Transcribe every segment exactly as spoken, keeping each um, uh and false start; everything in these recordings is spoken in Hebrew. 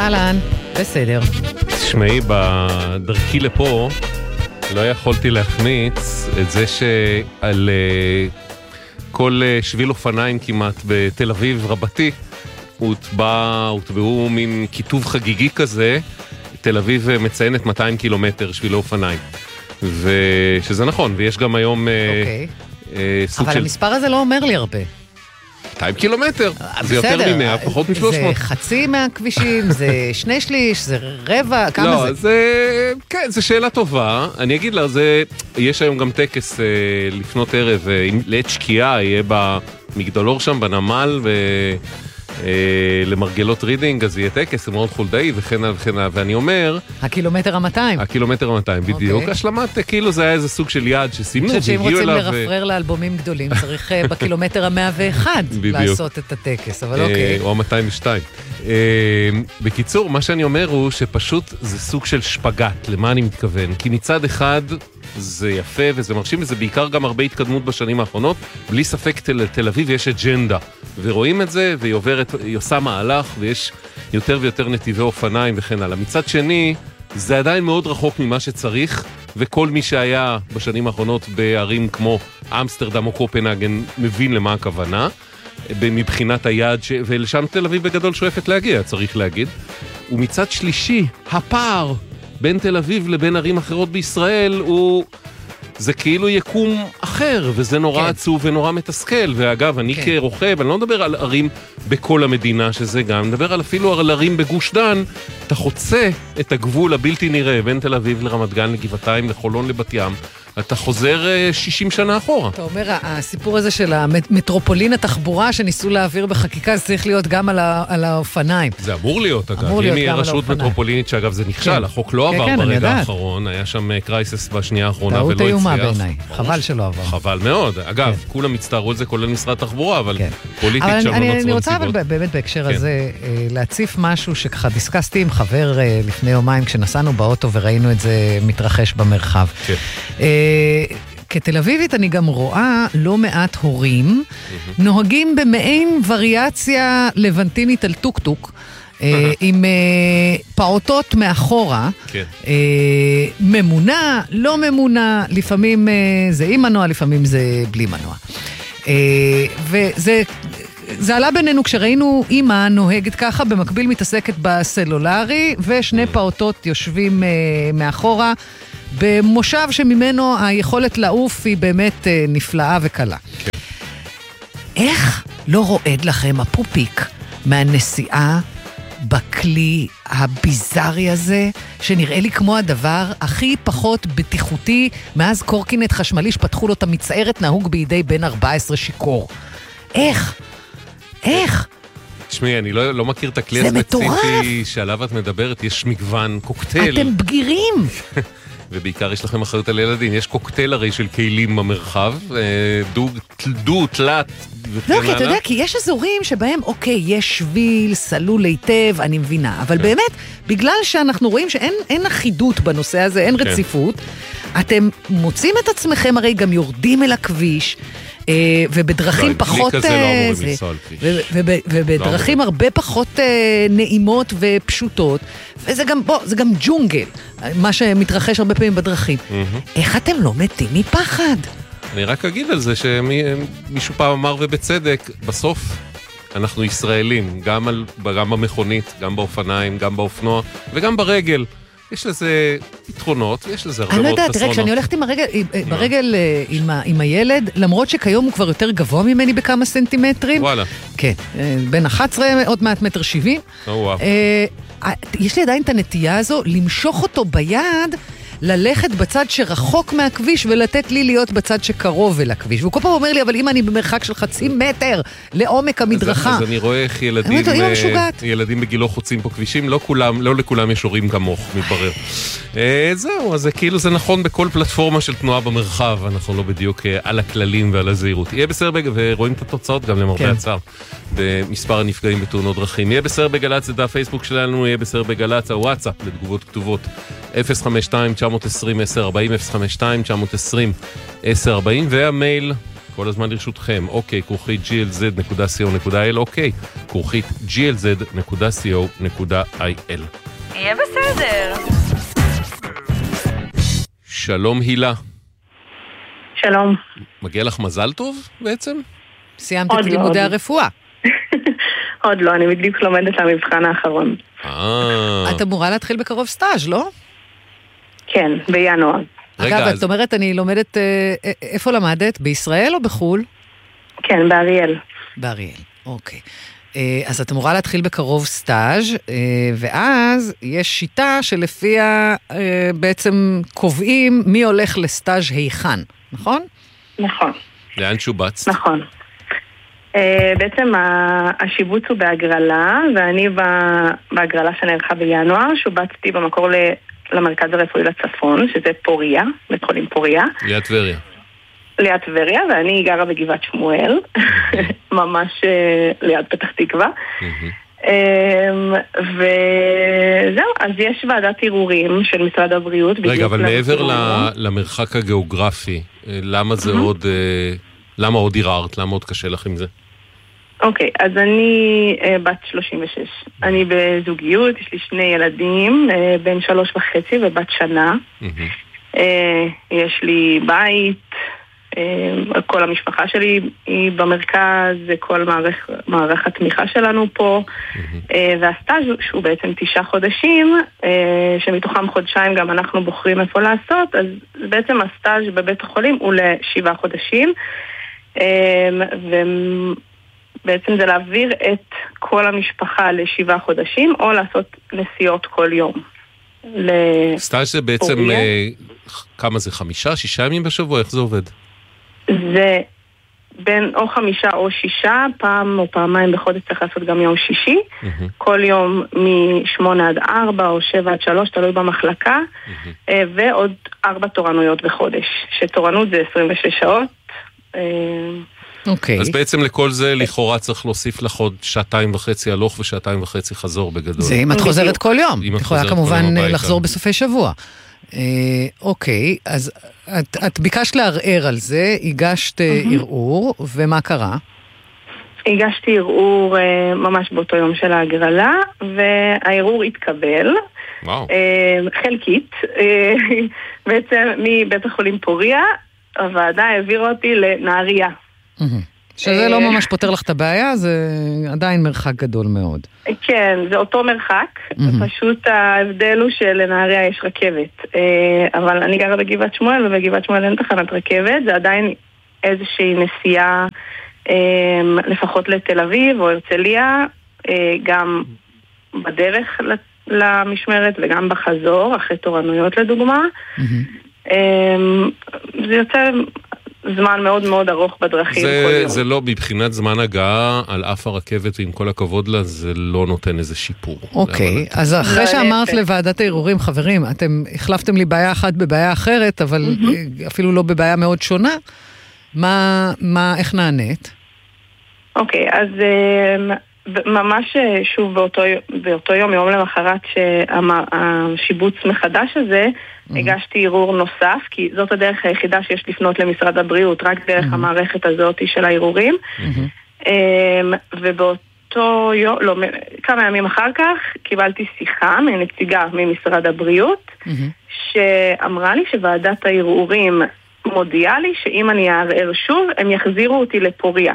אהלן, בסדר. תשמעי, בדרכי לפה לא יכולתי להחמיץ את זה שעל כל שביל אופניים כמעט בתל אביב רבתי הוטבע, הוטבעו מין כיתוב חגיגי כזה, תל אביב מציינת מאתיים קילומטר שבילי אופניים. ושזה נכון, ויש גם היום אוקיי. אה, סוג אבל של... המספר הזה לא אומר לי הרבה. מאתיים קילומטר, זה בסדר, יותר ממאה, פחות מ-שלוש מאות. זה חצי מהכבישים, זה שני שליש, זה רבע, כמה לא, זה? זה... כן, זו שאלה טובה. אני אגיד לה, זה... יש היום גם טקס אה, לפנות ערב, אה, לעת שקיעה, יהיה במגדלור שם, בנמל, ו... אה, למרגלות רידינג, אז יהיה טקס, זה מאוד חולדאי, וכן הלאה וכן הלאה. ואני אומר... הקילומטר המאתיים. הקילומטר המאתיים, בדיוק. אוקיי. השלמת, כאילו זה היה איזה סוג של יעד שסימנו, אני חושבת שאם רוצים אליו... לרפרר לאלבומים גדולים, צריך אה, בקילומטר המאה ואחת לעשות את הטקס, אבל אוקיי. או ה-מאתיים ושתיים. בקיצור, מה שאני אומר הוא שפשוט זה סוג של שפגט, למה אני מתכוון? כי מצד אחד זה יפה וזה מרשים, וזה בעיקר גם הרבה התקדמות בשנים האחרונות, בלי ספק תל אביב יש אג'נדה, ורואים את זה, והיא עוברת, היא עושה מהלך, ויש יותר ויותר נתיבי אופניים וכן הלאה. מצד שני, זה עדיין מאוד רחוק ממה שצריך, וכל מי שהיה בשנים האחרונות בערים כמו אמסטרדם או קופנהגן מבין למה הכוונה, מבחינת היעד, ש... ולשם תל אביב בגדול שואפת להגיע, צריך להגיד. ומצד שלישי, הפער בין תל אביב לבין ערים אחרות בישראל הוא... זה כאילו יקום אחר, וזה נורא כן. עצוב ונורא מתסכל. ואגב, אני כן. כרוכב, אני לא מדבר על ערים בכל המדינה, שזה גם, אני מדבר על אפילו על ערים בגוש דן, אתה חוצה את הגבול הבלתי נראה בין תל אביב לרמת גן, לגבעתיים, לחולון, לבת ים, אתה חוזר שישים שנה אחורה. אתה אומר, הסיפור הזה של המטרופולין התחבורה שניסו להעביר בחקיקה, זה צריך להיות גם על, ה, על האופניים. זה אמור להיות, אגב. אמור להיות אם היא רשות מטרופולינית, שאגב זה נכשל, כן. החוק לא עבר כן, כן, ברגע האחרון, היה שם קרייסס בשנייה האחרונה ולא הצליח. טעות איומה בעיניי, חבל שלא עבר. חבל מאוד. אגב, כן. כולם מצטערו על זה, כולל משרד התחבורה, אבל כן. פוליטית אבל שם אני, לא נוצרו אני רוצה נסיבות. אבל באמת בהקשר כן. הזה, להציף משהו שככה דיסקסתי עם חבר לפני יומיים, כשנסענו באוטו וראינו את זה מתרחש במרחב. כן. כתל אביבית אני גם רואה לא מעט הורים נוהגים במעין וריאציה לבנטינית על טוק-טוק, עם פעוטות מאחורה, ממונה, לא ממונה, לפעמים זה עם מנוע, לפעמים זה בלי מנוע. וזה זה עלה בינינו כשראינו אמא נוהגת ככה, במקביל מתעסקת בסלולרי, ושני פעוטות יושבים מאחורה, במושב שממנו היכולת לעוף היא באמת נפלאה וקלה. כן. איך לא רועד לכם הפופיק מהנסיעה בכלי הביזרי הזה, שנראה לי כמו הדבר הכי פחות בטיחותי מאז קורקינט חשמלי שפתחו לו את המצערת נהוג בידי בן ארבע עשרה שיקור? איך? איך? תשמעי, אני לא, לא מכיר את הכלי הספציפי שעליו את מדברת, יש מגוון קוקטייל. אתם בגירים. ובעיקר יש לכם אחריות על ילדים. יש קוקטייל הרי של כלים במרחב, דו, דו, תלת, וכן לא, כי אתה יודע, כי יש אזורים שבהם, אוקיי, יש שביל, סלול היטב, אני מבינה, אבל באמת, בגלל שאנחנו רואים שאין אין אחידות בנושא הזה, אין רציפות, אתם מוצאים את עצמכם, הרי גם יורדים אל הכביש, ובדרכים פחות ובדרכים הרבה פחות נעימות ופשוטות, וזה גם, בוא, זה גם ג'ונגל, מה שמתרחש הרבה פעמים בדרכים. איך אתם לא מתים מפחד? אני רק אגיד על זה שמישהו פעם אמר ובצדק, בסוף אנחנו ישראלים, גם במכונית, גם באופניים, גם באופנוע וגם ברגל. יש לזה יתרונות, יש לזה הרבה מאוד חסרונות. אני לא יודעת, תראה, כשאני הולכת עם הרגל, ברגל עם, עם הילד, למרות שכיום הוא כבר יותר גבוה ממני בכמה סנטימטרים. וואלה. כן, בין אחת עשרה, עוד מעט מטר שבעים. וואו. יש לי עדיין את הנטייה הזו, למשוך אותו ביד, ללכת בצד שרחוק מהכביש ולתת לי להיות בצד שקרוב אל הכביש. והוא כל פעם אומר לי, אבל אם אני במרחק של חצי מטר לעומק המדרכה. אז, אז אני רואה איך ילדים, ילדים בגילו חוצים פה כבישים, לא כולם, לא לכולם יש הורים כמוך, מתברר. זהו, אז כאילו זה נכון בכל פלטפורמה של תנועה במרחב, אנחנו לא בדיוק על הכללים ועל הזהירות. יהיה בסדר, ורואים את התוצאות גם למרבה הצער, במספר הנפגעים בתאונות דרכים. יהיה בסדר בגלץ, זה דף פייסבוק שלנו, יהיה בסדר בגלץ, הוואטסאפ לתגובות כתובות, אפס חמש שתיים תשע עשרים עשר ארבעים, אפס חמש שתיים תשע עשרים עשר ארבעים, והמייל כל הזמן לרשותכם. אוקיי, כרוכית ג'י אל זד נקודה סי או נקודה איי אל, אוקיי, כרוכית ג'י אל זד נקודה סי או נקודה איי אל. יהיה בסדר. שלום הילה. שלום. מגיע לך מזל טוב בעצם? סיימת את לימודי הרפואה. עוד לא, אני בדיוק לומדת למבחן האחרון. את אמורה להתחיל בקרוב סטאז', לא? כן, בינואר. אגב, את אומרת, אני לומדת, איפה למדת? בישראל או בחול? כן, באריאל. באריאל, אוקיי. אז את אמורה להתחיל בקרוב סטאז', ואז יש שיטה שלפיה בעצם קובעים מי הולך לסטאז' היכן, נכון? נכון. לאן שובצת? נכון. בעצם השיבוץ הוא בהגרלה, ואני בהגרלה שנערכה בינואר, שובצתי במקור למרכז הרפואי לצפון, שזה פוריה, בית חולים פוריה. ליד טבריה. ליד טבריה, ואני גרה בגבעת שמואל, ממש ליד פתח תקווה. וזהו, אז יש ועדת ערעורים של משרד הבריאות. רגע, אבל מעבר למרחק הגיאוגרפי, למה זה עוד, למה עוד ערערת? למה עוד קשה לך עם זה? אוקיי, אז אני בת שלושים ושש. אני בזוגיות, יש לי שני ילדים, בן שלוש וחצי ובת שנה. יש לי בית, כל המשפחה שלי היא במרכז, כל מערך, מערך התמיכה שלנו פה, והסטאז' שהוא בעצם תשעה חודשים, שמתוכם חודשיים גם אנחנו בוחרים איפה לעשות, אז בעצם הסטאז' בבית החולים הוא לשבעה חודשים, ובעצם זה להעביר את כל המשפחה לשבעה חודשים, או לעשות נסיעות כל יום. סטאז' זה בעצם, כמה זה, חמישה, שישה ימים בשבוע? איך זה עובד? זה בין או חמישה או שישה, פעם או פעמיים בחודש צריך לעשות גם יום שישי, mm-hmm. כל יום משמונה עד ארבע או שבע עד שלוש, תלוי במחלקה, mm-hmm. ועוד ארבע תורנויות בחודש, שתורנות זה עשרים ושש שעות. אוקיי. Okay. אז בעצם לכל זה לכאורה צריך להוסיף לך עוד שעתיים וחצי הלוך ושעתיים וחצי חזור בגדול. זה אם את חוזרת כל יום. את יכולה כמובן לחזור בסופי שבוע. אוקיי, אז את, את ביקשת לערער על זה, הגשת ערעור, ומה קרה? הגשתי ערעור ממש באותו יום של ההגרלה, והערעור התקבל. וואו. חלקית. בעצם מבית החולים פוריה, הוועדה העבירה אותי לנהריה. שזה לא ממש פותר לך את הבעיה, זה עדיין מרחק גדול מאוד. כן, זה אותו מרחק, פשוט ההבדל הוא שלנהריה יש רכבת. אבל אני גרה בגבעת שמואל, ובגבעת שמואל אין תחנת רכבת, זה עדיין איזושהי נסיעה, לפחות לתל אביב או הרצליה, גם בדרך למשמרת וגם בחזור, אחרי תורנויות לדוגמה. זה יוצא זמן מאוד מאוד ארוך בדרכים. זה, זה לא, מבחינת זמן הגעה על אף הרכבת, ועם כל הכבוד לה, זה לא נותן איזה שיפור. אוקיי, אז אחרי שאמרת לוועדת הערעורים, חברים, אתם החלפתם לי בעיה אחת בבעיה אחרת, אבל אפילו לא בבעיה מאוד שונה, מה, מה, איך נענית? אוקיי, אז ממש שוב באותו, באותו יום, יום למחרת שהשיבוץ מחדש הזה, הגשתי ערעור נוסף, כי זאת הדרך היחידה שיש לפנות למשרד הבריאות, רק דרך המערכת הזאת של הערעורים. ובאותו יום, לא, כמה ימים אחר כך, קיבלתי שיחה מנציגה ממשרד הבריאות, שאמרה לי שוועדת הערעורים מודיעה לי שאם אני אערער שוב, הם יחזירו אותי לפוריה.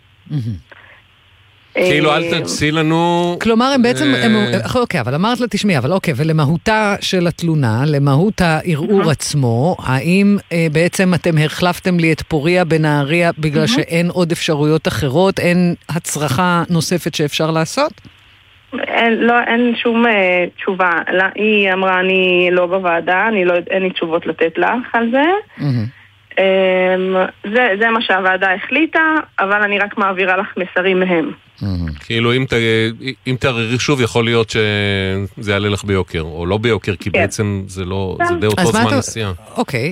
כאילו אל תנסי לנו... כלומר הם בעצם, אוקיי, אבל אמרת לה תשמעי, אבל אוקיי, ולמהותה של התלונה, למהות הערעור עצמו, האם בעצם אתם החלפתם לי את פוריה בנהריה בגלל שאין עוד אפשרויות אחרות, אין הצרחה נוספת שאפשר לעשות? לא, אין שום תשובה. היא אמרה, אני לא בוועדה, אין לי תשובות לתת לך על זה. זה, זה מה שהוועדה החליטה, אבל אני רק מעבירה לך מסרים מהם. כאילו אם תערערי שוב יכול להיות שזה יעלה לך ביוקר, או לא ביוקר, כי בעצם זה לא, זה די אותו זמן נסיעה. אוקיי,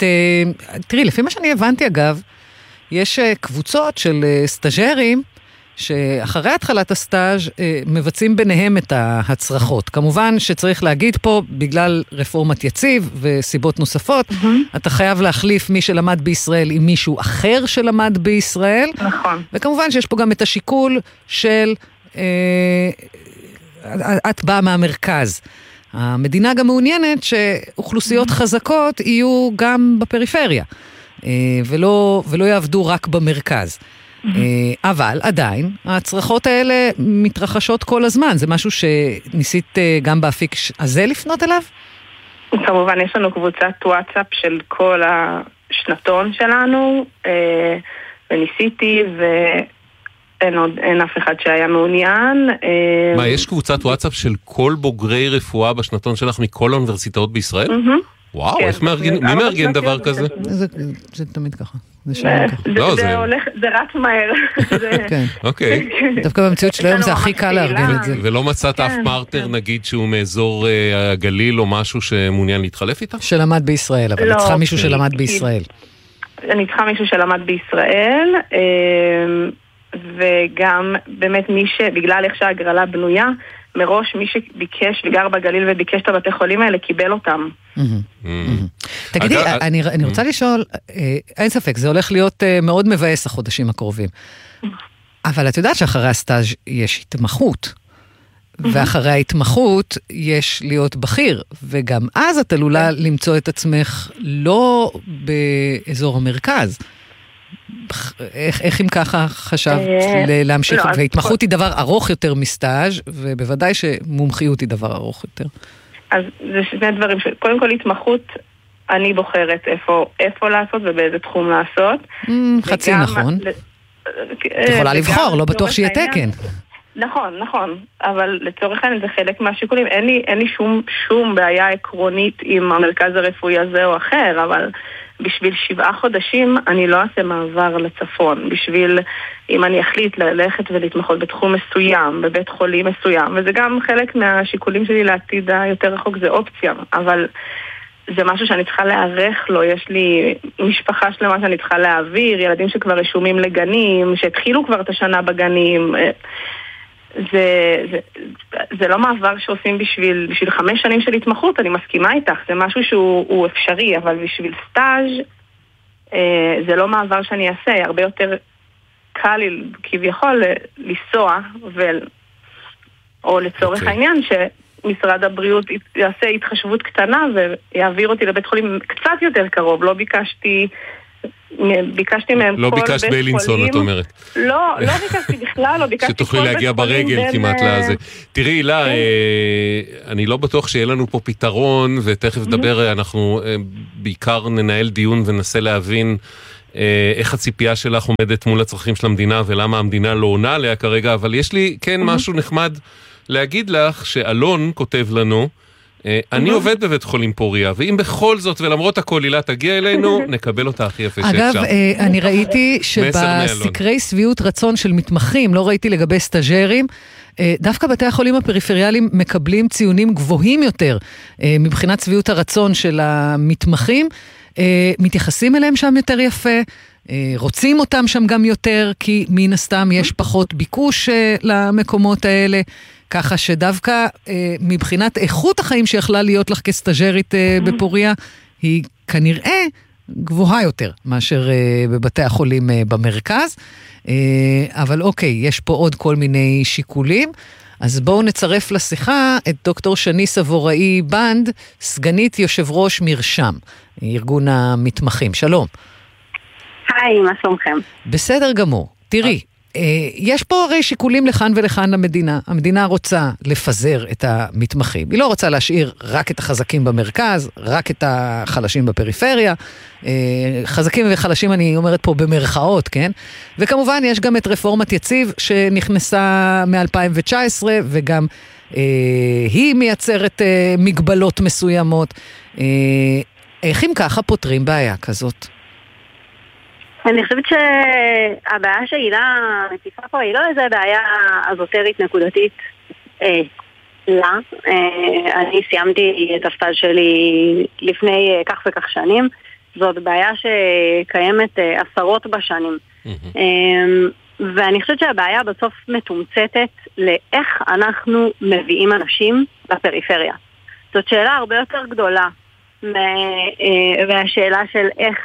תראי, לפי מה שאני הבנתי אגב, יש קבוצות של סטאז'רים שאחרי התחלת הסטאז' מבצעים ביניהם את ההצרחות. כמובן שצריך להגיד פה, בגלל רפורמת יציב וסיבות נוספות, mm-hmm. אתה חייב להחליף מי שלמד בישראל עם מישהו אחר שלמד בישראל. נכון. וכמובן שיש פה גם את השיקול של, אה, את באה מהמרכז. המדינה גם מעוניינת שאוכלוסיות mm-hmm. חזקות יהיו גם בפריפריה, אה, ולא, ולא יעבדו רק במרכז. אבל עדיין, ההצרחות האלה מתרחשות כל הזמן. זה משהו שניסית גם באפיק הזה לפנות אליו? כמובן, יש לנו קבוצת וואטסאפ של כל השנתון שלנו, וניסיתי, ואין עוד, אין אף אחד שהיה מעוניין. מה, יש קבוצת וואטסאפ של כל בוגרי רפואה בשנתון שלך מכל האוניברסיטאות בישראל? וואו, איך מארגן, מי מארגן דבר כזה? זה תמיד ככה. זה רץ מהר. כן. אוקיי. דווקא במציאות של היום זה הכי קל לארגן את זה. ולא מצאת אף פרטנר, נגיד, שהוא מאזור הגליל או משהו שמעוניין להתחלף איתה? שלמד בישראל, אבל אני צריכה מישהו שלמד בישראל. אני צריכה מישהו שלמד בישראל, וגם באמת מי שבגלל איך שההגרלה בנויה, מראש מי שביקש וגר בגליל וביקש את הבתי חולים האלה, קיבל אותם. תגידי, אני רוצה לשאול, אין ספק, זה הולך להיות מאוד מבאס החודשים הקרובים. אבל את יודעת שאחרי הסטאז' יש התמחות, ואחרי ההתמחות יש להיות בכיר, וגם אז את עלולה למצוא את עצמך לא באזור המרכז. איך, איך אם ככה חשבת להמשיך? והתמחות היא דבר ארוך יותר מסטאז', ובוודאי שמומחיות היא דבר ארוך יותר. אז זה שני דברים, קודם כל התמחות, אני בוחרת איפה, איפה לעשות ובאיזה תחום לעשות. חצי נכון. את יכולה לבחור, לא בטוח שיהיה תקן. נכון, נכון, אבל לצורך העניין זה חלק מהשיקולים. אין לי, אין לי שום, שום בעיה עקרונית עם המרכז הרפואי הזה או אחר, אבל בשביל שבעה חודשים אני לא אעשה מעבר לצפון. בשביל, אם אני אחליט ללכת ולהתמחות בתחום מסוים, בבית חולים מסוים, וזה גם חלק מהשיקולים שלי לעתיד היותר רחוק, זה אופציה, אבל זה משהו שאני צריכה להערך לו. יש לי משפחה שלמה שאני צריכה להעביר, ילדים שכבר רשומים לגנים, שהתחילו כבר את השנה בגנים. זה, זה, זה לא מעבר שעושים בשביל, בשביל חמש שנים של התמחות, אני מסכימה איתך, זה משהו שהוא אפשרי, אבל בשביל סטאז' אה, זה לא מעבר שאני אעשה, הרבה יותר קל לי כביכול לנסוע, ו... או לצורך okay. העניין שמשרד הבריאות יעשה התחשבות קטנה ויעביר אותי לבית חולים קצת יותר קרוב, לא ביקשתי... ביקשתי מהם לא ביקשת בלינסון, את אומרת. לא, לא ביקשתי בכלל, לא ביקשתי שתוכלי להגיע ברגל כמעט לזה. תראי, הילה, אני לא בטוח שיהיה לנו פה פתרון, ותכף נדבר, אנחנו בעיקר ננהל דיון ונסה להבין איך הציפייה שלך עומדת מול הצרכים של המדינה, ולמה המדינה לא עונה עליה כרגע, אבל יש לי כן משהו נחמד להגיד לך, שאלון כותב לנו, אני עובד בבית חולים פוריה, ואם בכל זאת ולמרות הכל הילה תגיע אלינו, נקבל אותה הכי יפה שאפשר. אגב, אני ראיתי שבסקרי סביעות רצון של מתמחים, לא ראיתי לגבי סטאז'רים, דווקא בתי החולים הפריפריאליים מקבלים ציונים גבוהים יותר מבחינת סביעות הרצון של המתמחים, מתייחסים אליהם שם יותר יפה, רוצים אותם שם גם יותר, כי מן הסתם יש פחות ביקוש למקומות האלה, ככה שדווקא מבחינת איכות החיים שיכלה להיות לך כסטאז'רית בפוריה, היא כנראה גבוהה יותר מאשר בבתי החולים במרכז, אבל אוקיי, יש פה עוד כל מיני שיקולים, אז בואו נצרף לשיחה את דוקטור שני סבוראי בנד, סגנית יושב ראש מרשם, ארגון המתמחים. שלום. היי, מה שלומכם? בסדר גמור. תראי, יש פה הרי שיקולים לכאן ולכאן למדינה. המדינה רוצה לפזר את המתמחים. היא לא רוצה להשאיר רק את החזקים במרכז, רק את החלשים בפריפריה. חזקים וחלשים אני אומרת פה במרכאות, כן? וכמובן יש גם את רפורמת יציב שנכנסה מ-אלפיים תשע עשרה, וגם אה, היא מייצרת אה, מגבלות מסוימות. אה, איך אם ככה פותרים בעיה כזאת? אני חושבת שהבעיה שהילה מציפה פה היא לא איזה בעיה אזוטרית נקודתית אה, לה. אה, אני סיימתי את הסטאז' שלי לפני אה, כך וכך שנים. זאת בעיה שקיימת אה, עשרות בשנים. Mm-hmm. אה, ואני חושבת שהבעיה בסוף מתומצתת לאיך אנחנו מביאים אנשים לפריפריה. זאת שאלה הרבה יותר גדולה מהשאלה של איך,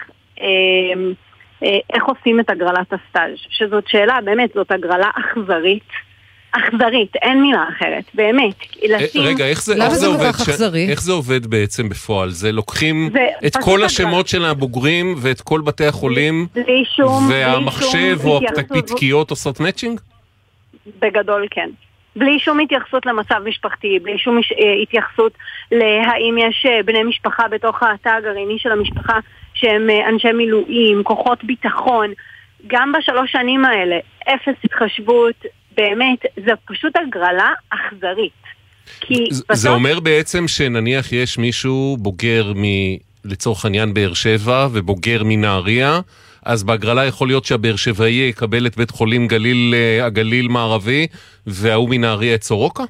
איך עושים את הגרלת הסטאז', שזאת שאלה, באמת, זאת הגרלה אכזרית, אכזרית, אין מילה אחרת, באמת. רגע, איך זה, איך זה עובד, ש... איך זה עובד בעצם בפועל? זה לוקחים זה את כל השמות של הבוגרים ואת כל בתי החולים, בלי שום, והמחשב בלי שום או הפתקיות עושות מאצ'ינג? בגדול כן. בלי שום התייחסות למצב משפחתי, בלי שום התייחסות להאם יש בני משפחה בתוך התא הגרעיני של המשפחה שהם אנשי מילואים, כוחות ביטחון. גם בשלוש שנים האלה, אפס התחשבות, באמת, זה פשוט הגרלה אכזרית. כי זה בסוף... אומר בעצם שנניח יש מישהו בוגר מ... לצורך העניין באר שבע ובוגר מנהריה, אז בהגרלה יכול להיות שהבאר שבעי יקבל את בית חולים גליל, הגליל מערבי, והוא מנהריה את סורוקה?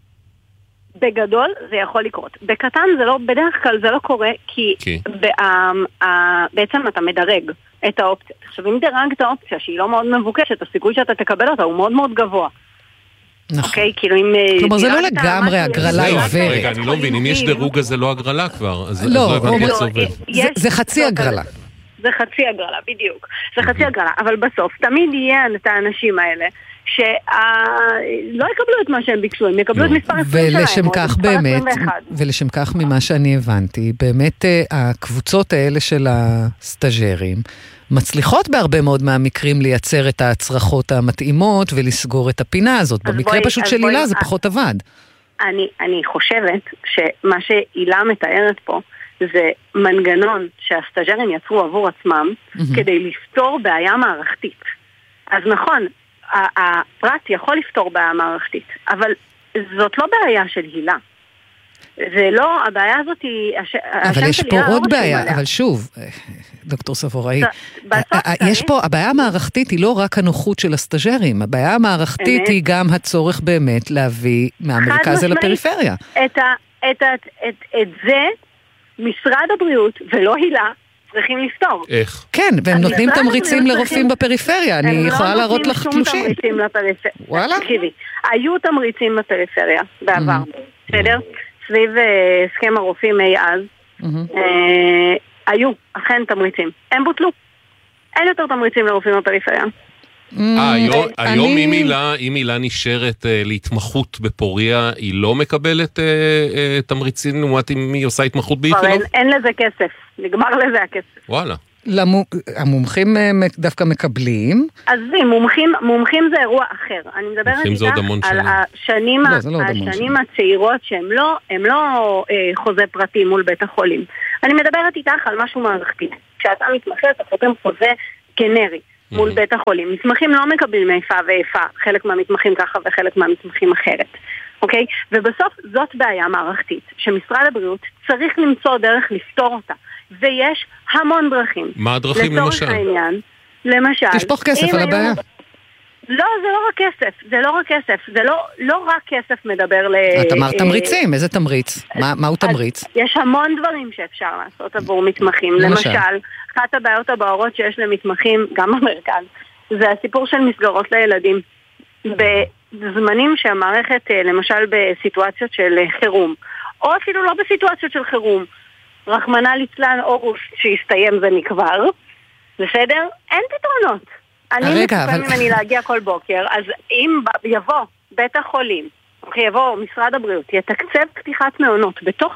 בגדול זה יכול לקרות. בקטן זה לא, בדרך כלל זה לא קורה, כי okay. בא, ה, בעצם אתה מדרג את האופציה. עכשיו, אם דרג את האופציה שהיא לא מאוד מבוקשת, הסיכוי שאתה תקבל אותה הוא מאוד מאוד גבוה. נכון. אוקיי, כאילו אם... כלומר, זה לא לגמרי הגרלה עוברת. רגע, אני לא מבין, אם יש דירוג אז זה לא הגרלה כבר, אז לא הבנתי איך זה עובד. זה חצי הגרלה. זה חצי הגרלה, בדיוק. זה חצי הגרלה, אבל בסוף תמיד יהיה את האנשים האלה שלא יקבלו את מה שהם ביקשו, הם יקבלו את מספר עשרים שלהם. ולשם כך באמת, ולשם כך ממה שאני הבנתי, באמת הקבוצות האלה של הסטאז'רים מצליחות בהרבה מאוד מהמקרים לייצר את ההצרחות המתאימות ולסגור את הפינה הזאת. במקרה פשוט של הילה זה פחות עבד. אני, אני חושבת שמה שהילה מתארת פה זה מנגנון שהסטאז'רים יצרו עבור עצמם mm-hmm. כדי לפתור בעיה מערכתית. אז נכון, הפרט יכול לפתור בעיה מערכתית, אבל זאת לא בעיה של הילה. זה לא, הבעיה הזאת היא... אבל יש פה עוד בעיה, אבל שוב, דוקטור סבוראי, יש פה, הבעיה המערכתית היא לא רק הנוחות של הסטאז'רים, הבעיה המערכתית היא גם הצורך באמת להביא מהמרכז אל הפריפריה. את זה משרד הבריאות ולא הילה צריכים לפתור. איך? כן, והם נותנים תמריצים לרופאים בפריפריה, אני יכולה להראות לך תלושים. הם לא נותנים שום תמריצים לפריפריה. וואלה? תקשיבי, היו תמריצים בפריפריה בעבר, בסדר? סביב הסכם הרופאים אי אז, היו, אכן תמריצים. הם בוטלו. אין יותר תמריצים לרופאים בפריפריה. היום אם הילה נשארת להתמחות בפוריה, היא לא מקבלת תמריצים לעומת אם היא עושה התמחות באיכילוב? אין לזה כסף, נגמר לזה הכסף. וואלה. המומחים דווקא מקבלים. אז זה, מומחים זה אירוע אחר. אני מדברת איתך על השנים הצעירות שהם לא חוזה פרטי מול בית החולים. אני מדברת איתך על משהו מערכתי. כשאתה מתמחה, אתה חותם חוזה גנרי מול בית החולים. מתמחים לא מקבלים מאיפה ואיפה, חלק מהמתמחים ככה וחלק מהמתמחים אחרת. אוקיי? ובסוף זאת בעיה מערכתית, שמשרד הבריאות צריך למצוא דרך לפתור אותה. ויש המון דרכים. מה הדרכים למשל? העניין, למשל... תשפוך כסף על הבעיה. לא, זה לא רק כסף, זה לא רק כסף, זה לא, לא רק כסף מדבר ל... את אמרת תמריצים, איזה תמריץ? מה, מהו תמריץ? יש המון דברים שאפשר לעשות עבור מתמחים. למשל, אחת הבעיות הבוערות שיש למתמחים, גם במרכז, זה הסיפור של מסגרות לילדים. בזמנים שהמערכת, למשל בסיטואציות של חירום, או אפילו לא בסיטואציות של חירום, רחמנא ליצלן אוגוסט שיסתיים זה מכבר, בסדר? אין פתרונות. אני מצפה ממני להגיע כל בוקר, אז אם יבוא בית החולים, יבוא משרד הבריאות, יתקצב פתיחת מעונות בתוך